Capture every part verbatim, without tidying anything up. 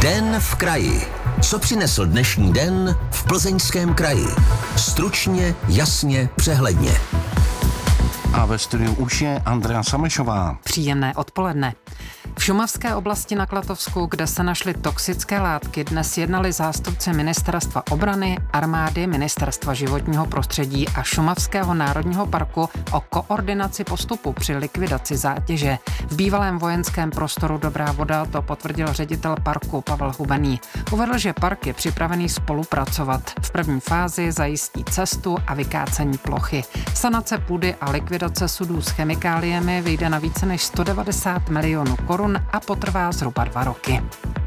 Den v kraji. Co přinesl dnešní den v Plzeňském kraji? Stručně, jasně, přehledně. A ve studiu už je Andrea Samešová. Příjemné odpoledne. V šumavské oblasti na Klatovsku, kde se našly toxické látky, dnes jednali zástupci Ministerstva obrany, armády, Ministerstva životního prostředí a Šumavského národního parku o koordinaci postupu při likvidaci zátěže. V bývalém vojenském prostoru Dobrá voda to potvrdil ředitel parku Pavel Hubený. Uvedl, že park je připravený spolupracovat. V první fázi zajistí cestu a vykácení plochy. Sanace půdy a likvidace sudů s chemikáliemi vyjde na více než sto devadesát milionů korun a potrvá zhruba dva roky.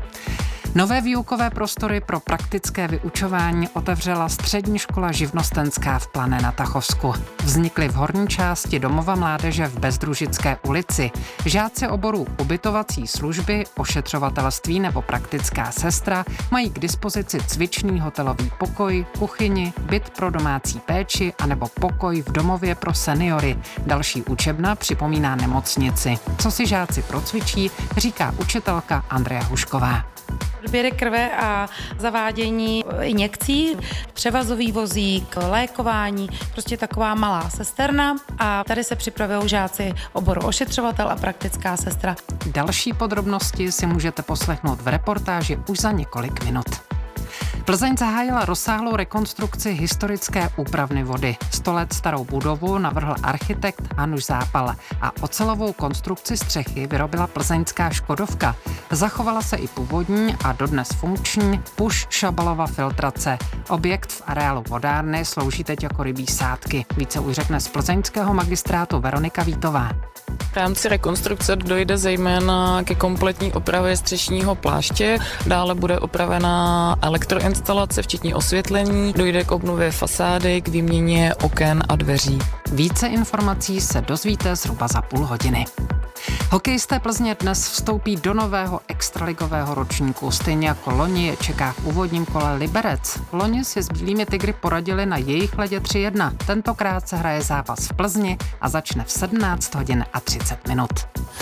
Nové výukové prostory pro praktické vyučování otevřela střední škola živnostenská v Plané na Tachovsku. Vznikly v horní části domova mládeže v Bezdružické ulici. Žáci oborů ubytovací služby, ošetřovatelství nebo praktická sestra mají k dispozici cvičný hotelový pokoj, kuchyni, byt pro domácí péči anebo pokoj v domově pro seniory. Další učebna připomíná nemocnici. Co si žáci procvičí, říká učitelka Andrea Hušková. Odběry krve a zavádění injekcí, převazový vozík, lékování, prostě taková malá sesterna a tady se připravují žáci oboru ošetřovatel a praktická sestra. Další podrobnosti si můžete poslechnout v reportáži už za několik minut. Plzeň zahájila rozsáhlou rekonstrukci historické úpravny vody. Sto let starou budovu navrhl architekt Hanuš Zápal a ocelovou konstrukci střechy vyrobila plzeňská Škodovka. Zachovala se i původní a dodnes funkční Push-Šabalova filtrace. Objekt v areálu vodárny slouží teď jako rybí sádky. Více už řekne z plzeňského magistrátu Veronika Vítová. V rámci rekonstrukce dojde zejména ke kompletní opravě střešního pláště, dále bude opravena elektroinstalace včetně osvětlení, dojde k obnově fasády, k výměně oken a dveří. Více informací se dozvíte zhruba za půl hodiny. Hokejisté Plzně dnes vstoupí do nového extraligového ročníku. Stejně jako loni je čeká v úvodním kole Liberec. Loni si s Bílými tygry poradili na jejich ledě tři jedna. Tentokrát se hraje zápas v Plzni a začne v sedmnáct hodin a třicet minut.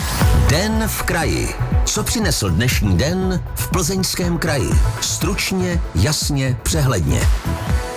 Den v kraji. Co přinesl dnešní den v Plzeňském kraji? Stručně, jasně, přehledně.